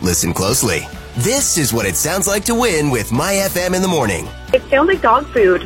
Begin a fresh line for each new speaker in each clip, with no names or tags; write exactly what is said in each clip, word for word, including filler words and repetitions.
Listen closely. This is what it sounds like to win with My F M in the morning.
It sounds like dog food.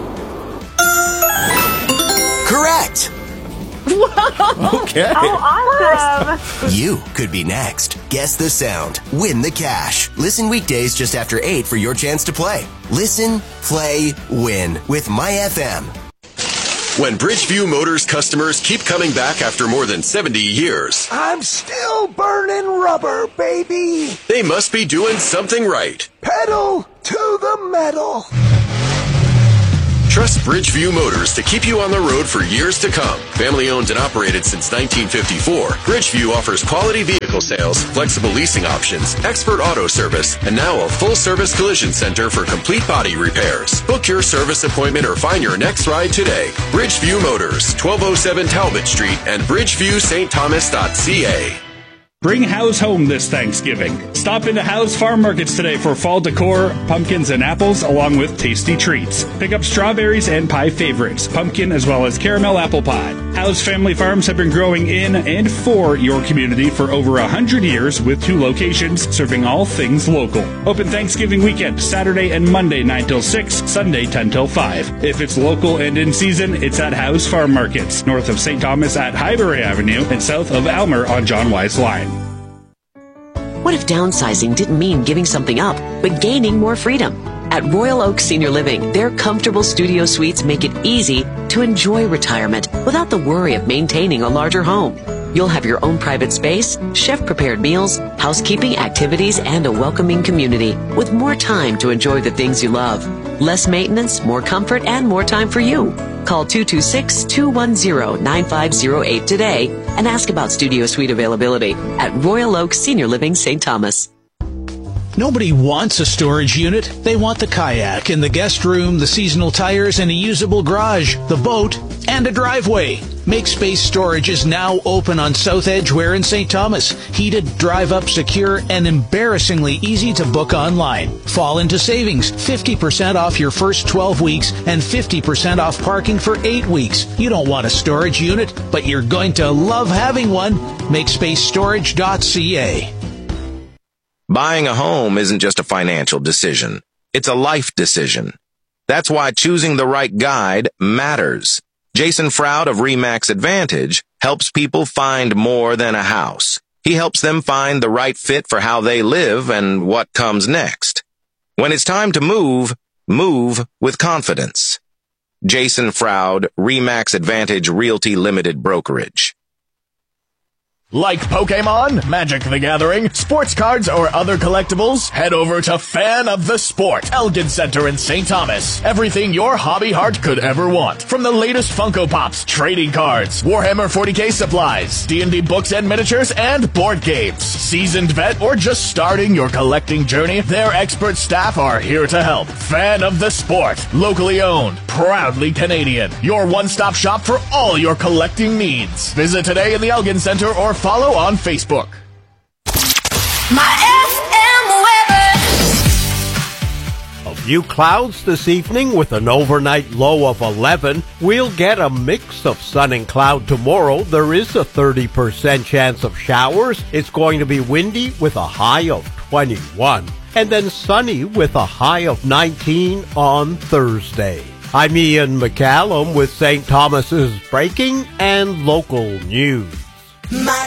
Correct.
Whoa.
Okay.
How awesome.
You could be next. Guess the sound. Win the cash. Listen weekdays just after eight for your chance to play. Listen, play, win with My F M.
When Bridgeview Motors customers keep coming back after more than seventy years,
I'm still burning rubber, baby.
They must be doing something right.
Pedal to the metal.
Trust Bridgeview Motors to keep you on the road for years to come. Family owned and operated since nineteen fifty-four, Bridgeview offers quality vehicle sales, flexible leasing options, expert auto service, and now a full-service collision center for complete body repairs. Book your service appointment or find your next ride today. Bridgeview Motors, twelve oh seven Talbot Street and bridgeview st thomas dot c a.
Bring Howe's home this Thanksgiving. Stop into Howe's Farm Markets today for fall decor, pumpkins and apples, along with tasty treats. Pick up strawberries and pie favorites, pumpkin as well as caramel apple pie. Howe's family farms have been growing in and for your community for over one hundred years with two locations serving all things local. Open Thanksgiving weekend, Saturday and Monday nine till six, Sunday ten till five. If it's local and in season, it's at Howe's Farm Markets, north of Saint Thomas at Highbury Avenue and south of Elmer on John Wise Line.
What if downsizing didn't mean giving something up, but gaining more freedom? At Royal Oak Senior Living, their comfortable studio suites make it easy to enjoy retirement without the worry of maintaining a larger home. You'll have your own private space, chef-prepared meals, housekeeping activities, and a welcoming community with more time to enjoy the things you love. Less maintenance, more comfort, and more time for you. Call two two six, two one zero, nine five zero eight today and ask about studio suite availability at Royal Oak Senior Living, Saint Thomas.
Nobody wants a storage unit. They want the kayak and the guest room, the seasonal tires, and a usable garage, the boat, and a driveway. MakeSpace Storage is now open on South Edgeware in Saint Thomas. Heated, drive-up, secure, and embarrassingly easy to book online. Fall into savings, fifty percent off your first twelve weeks and fifty percent off parking for eight weeks. You don't want a storage unit, but you're going to love having one. make space storage dot c a.
Buying a home isn't just a financial decision. It's a life decision. That's why choosing the right guide matters. Jason Froud of RE/MAX Advantage helps people find more than a house. He helps them find the right fit for how they live and what comes next. When it's time to move, move with confidence. Jason Froud, RE/MAX Advantage Realty Limited Brokerage.
Like Pokemon, Magic the Gathering, sports cards, or other collectibles? Head over to Fan of the Sport, Elgin Center in Saint Thomas. Everything your hobby heart could ever want. From the latest Funko Pops, trading cards, Warhammer forty K supplies, D and D books and miniatures, and board games. Seasoned vet or just starting your collecting journey, their expert staff are here to help. Fan of the Sport, locally owned, proudly Canadian. Your one-stop shop for all your collecting needs. Visit today in the Elgin Center or follow on Facebook.
My F M weather.
A few clouds this evening with an overnight low of eleven. We'll get a mix of sun and cloud tomorrow. There is a thirty percent chance of showers. It's going to be windy with a high of twenty-one. And then sunny with a high of nineteen on Thursday. I'm Ian McCallum with Saint Thomas's breaking and local news.
My